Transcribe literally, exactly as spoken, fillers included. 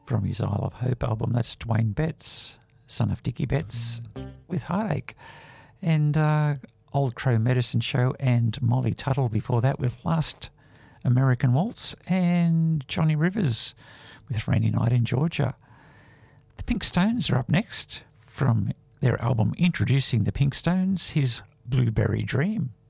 from his Isle of Hope album. That's Dwayne Betts, son of Dickie Betts, with Heartache. And uh, Old Crow Medicine Show and Molly Tuttle before that with Last American Waltz, and Johnny Rivers with Rainy Night in Georgia. The Pink Stones are up next from their album Introducing the Pink Stones, his Blueberry Dream.